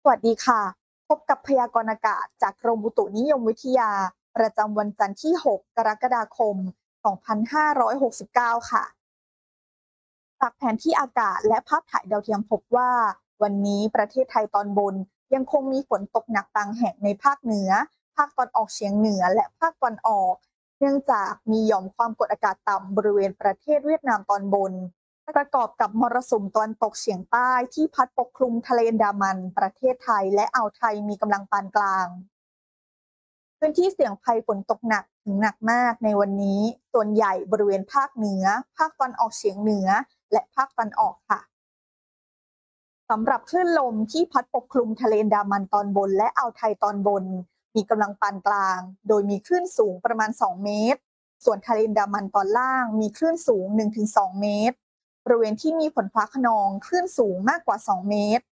สวัสดีค่ะพบกับพยากรณ์อากาศจากกรมอุตุนิยมวิทยาประจำวันจันทร์ที่ 6 กรกฎาคม 2569 ค่ะจากแผนที่อากาศและภาพถ่ายดาวเทียมพบว่าวันนี้ประเทศไทยตอนบนยังคงมีฝนตกหนักบางแห่งในภาคเหนือภาคตอนออกเฉียงเหนือและภาคตอนออกเนื่องจากมีหย่อมความกดอากาศต่ำบริเวณประเทศเวียดนามตอนบนประกอบกับมรสุมตะวันตกเฉียงใต้ที่พัดปกคลุมทะเลอันดามันประเทศไทยและอ่าวไทยมีกำลังปานกลาง พื้นที่เสี่ยงภัยฝนตกหนักถึงหนักมากในวันนี้ส่วนใหญ่บริเวณภาคเหนือภาคตอนออกเฉียงเหนือและภาคตอนออกค่ะสำหรับคลื่นลมที่พัดปกคลุมทะเลอันดามันตอนบนและอ่าวไทยตอนบนมีกำลังปานกลางโดยมีคลื่นสูงประมาณ2เมตรส่วนทะเลอันดามันตอนล่างมีคลื่นสูง1-2เมตรบริเวณที่มีฝนฟ้าคะนองคลื่นสูงมากกว่า2เมตร